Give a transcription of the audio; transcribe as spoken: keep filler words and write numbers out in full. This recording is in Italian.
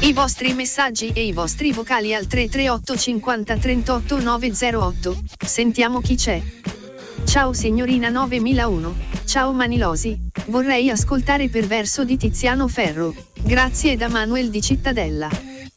I vostri messaggi e i vostri vocali al tre tre otto cinquanta trentotto nove zero otto. Sentiamo chi c'è. Ciao signorina novemilauno. Ciao Manilosi. Vorrei ascoltare Perverso di Tiziano Ferro. Grazie da Manuel di Cittadella.